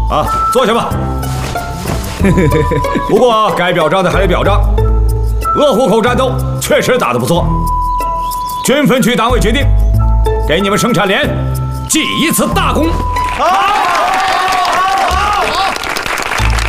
啊，坐下吧。不过该表彰的还得表彰，鄂湖口战斗确实打得不错。军分区党委决定，给你们生产连记一次大功。好。